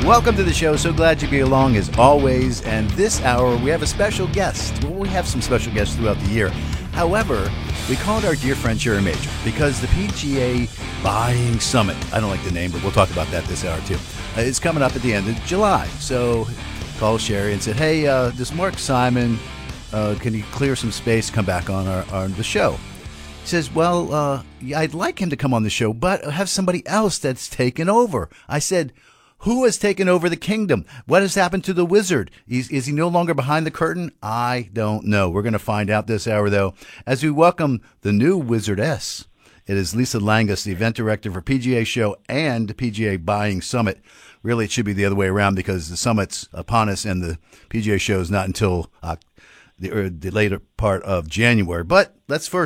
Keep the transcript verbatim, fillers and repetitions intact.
Welcome to the show. So glad you be along as always. And this hour, we have a special guest. Well, we have some special guests throughout the year. However, we called our dear friend Sherry Major because the P G A Buying Summit, I don't like the name, but we'll talk about that this hour too, uh, it's coming up at the end of July. So called Sherry and said, hey, uh, this Mark Simon, uh, can you clear some space, come back on our on the show? He says, well, uh, I'd like him to come on the show, but I have somebody else that's taken over. I said, who has taken over the kingdom? What has happened to the wizard? Is, is he no longer behind the curtain? I don't know. We're going to find out this hour, though, as we welcome the new wizardess. It is Lisa Langus, the event director for P G A Show and P G A Buying Summit. Really, it should be the other way around because the summit's upon us and the P G A Show is not until uh, the, or the later part of January. But let's first